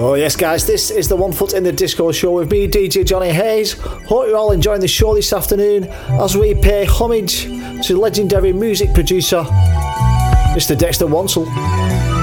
Oh yes guys, this is the One Foot in the Disco show with me, DJ Johnny Hayes. Hope you're all enjoying the show this afternoon as we pay homage to legendary music producer Mr. Dexter Wansel.